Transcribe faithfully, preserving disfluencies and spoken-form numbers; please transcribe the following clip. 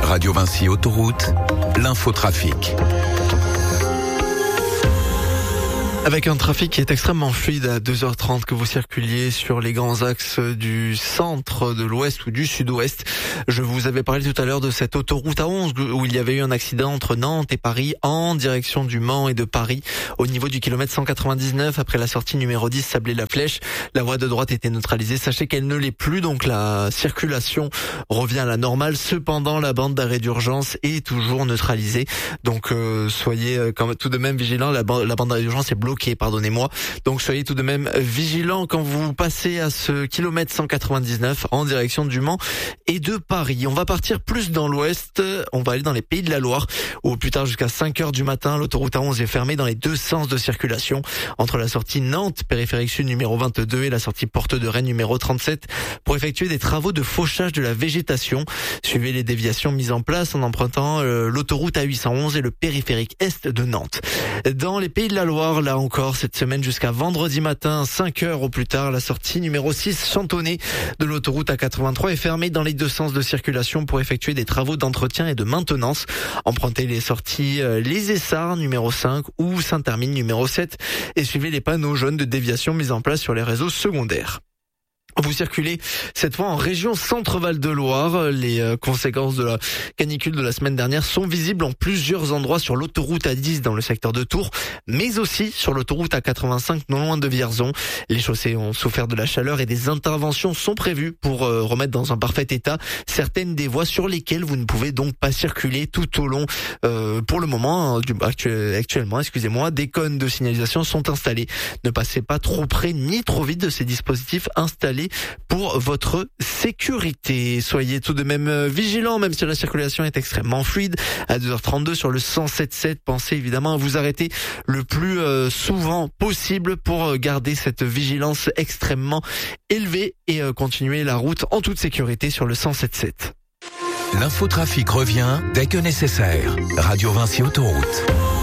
Radio Vinci Autoroute, l'infotrafic. Avec un trafic qui est extrêmement fluide à deux heures trente que vous circuliez sur les grands axes du centre, de l'ouest ou du sud-ouest. Je vous avais parlé tout à l'heure de cette autoroute A onze où il y avait eu un accident entre Nantes et Paris en direction du Mans et de Paris au niveau du kilomètre cent quatre-vingt-dix-neuf après la sortie numéro dix Sablé-la-Flèche. La voie de droite était neutralisée. Sachez qu'elle ne l'est plus, donc la circulation revient à la normale. Cependant, la bande d'arrêt d'urgence est toujours neutralisée. Donc euh, soyez euh, quand même tout de même vigilants. La, ba- la bande d'arrêt d'urgence est bloquée. Ok, pardonnez-moi. Donc soyez tout de même vigilants quand vous passez à ce kilomètre cent quatre-vingt-dix-neuf en direction du Mans et de Paris. On va partir plus dans l'ouest, on va aller dans les Pays de la Loire où au plus tard jusqu'à cinq heures du matin, l'autoroute A onze est fermée dans les deux sens de circulation entre la sortie Nantes, périphérique sud numéro vingt-deux et la sortie Porte de Rennes numéro trente-sept pour effectuer des travaux de fauchage de la végétation. Suivez les déviations mises en place en empruntant euh, l'autoroute A huit cent onze et le périphérique est de Nantes. Dans les Pays de la Loire, là encore cette semaine jusqu'à vendredi matin, cinq heures au plus tard, la sortie numéro six Chantonnay de l'autoroute A quatre-vingt-trois est fermée dans les deux sens de circulation pour effectuer des travaux d'entretien et de maintenance. Empruntez les sorties euh, Les Essarts numéro cinq ou Saint-Hermine numéro sept et suivez les panneaux jaunes de déviation mis en place sur les réseaux secondaires. Vous circulez cette fois en région Centre-Val de Loire. Les euh, conséquences de la canicule de la semaine dernière sont visibles en plusieurs endroits sur l'autoroute A dix dans le secteur de Tours, mais aussi sur l'autoroute A quatre-vingt-cinq non loin de Vierzon. Les chaussées ont souffert de la chaleur et des interventions sont prévues pour euh, remettre dans un parfait état certaines des voies sur lesquelles vous ne pouvez donc pas circuler tout au long. Euh, pour le moment, hein, du, actu- actuellement, excusez-moi, des cônes de signalisation sont installés. Ne passez pas trop près ni trop vite de ces dispositifs installés pour votre sécurité. Soyez tout de même vigilants, même si la circulation est extrêmement fluide. À deux heures trente-deux sur le cent sept sept, pensez évidemment à vous arrêter le plus euh, souvent possible pour garder cette vigilance extrêmement élevée et euh, continuer la route en toute sécurité sur le cent sept sept. L'infotrafic revient dès que nécessaire. Radio Vinci Autoroute.